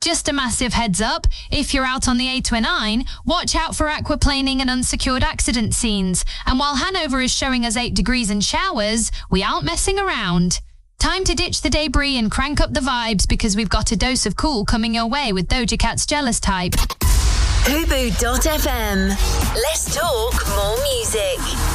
Just a massive heads up, if you're out on the A29, watch out for aquaplaning and unsecured accident scenes. And while Hanover is showing us 8 degrees and showers, we aren't messing around. Time to ditch the debris and crank up the vibes because we've got a dose of cool coming your way with Doja Cat's Jealous Type. Hubu.fm. Let's talk more music.